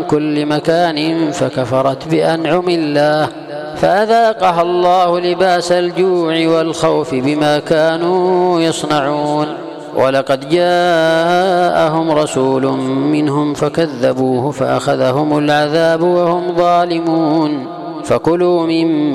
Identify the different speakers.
Speaker 1: من كل مكان فكفرت بأنعم الله فأذاقها الله لباس الجوع والخوف بما كانوا يصنعون. ولقد جاءهم رسول منهم فكذبوه فأخذهم العذاب وهم ظالمون. فكلوا مما